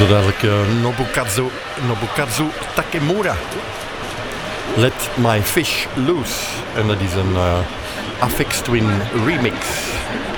Zo dadelijk Nobukazu Takemura. Let My Fish Loose. En dat is een Aphex Twin remix.